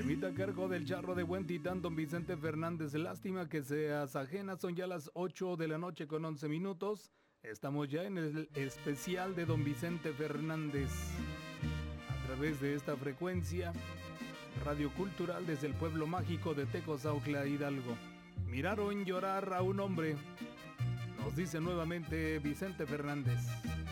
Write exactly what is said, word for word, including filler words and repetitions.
Temita a cargo del charro de buen titán, don Vicente Fernández. Lástima que seas ajena, son ya las ocho de la noche con once minutos. Estamos ya en el especial de don Vicente Fernández. A través de esta frecuencia, Radio Cultural desde el pueblo mágico de Tecozautla, Hidalgo. Miraron llorar a un hombre, nos dice nuevamente Vicente Fernández.